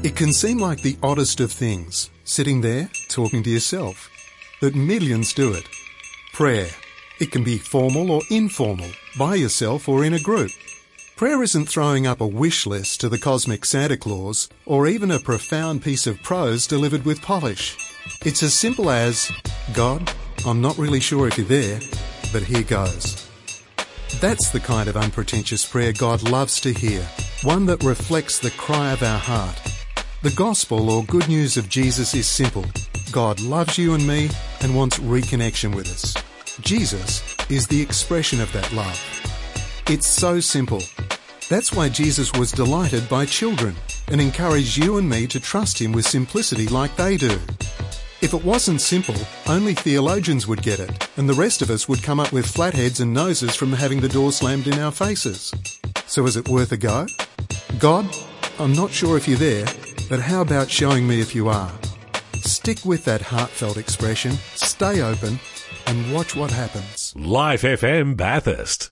It can seem like the oddest of things, sitting there talking to yourself, but millions do it. Prayer. It can be formal or informal, by yourself or in a group. Prayer isn't throwing up a wish list to the cosmic Santa Claus or even a profound piece of prose delivered with polish. It's as simple as, God, I'm not really sure if you're there, but here goes. That's the kind of unpretentious prayer God loves to hear, one that reflects the cry of our heart. The gospel or good news of Jesus is simple. God loves you and me and wants reconnection with us. Jesus is the expression of that love. It's so simple. That's why Jesus was delighted by children and encouraged you and me to trust him with simplicity like they do. If it wasn't simple, only theologians would get it, and the rest of us would come up with flat heads and noses from having the door slammed in our faces. So is it worth a go? God, I'm not sure if you're there, but how about showing me if you are? Stick with that heartfelt expression, stay open, and watch what happens. Life FM Bathurst.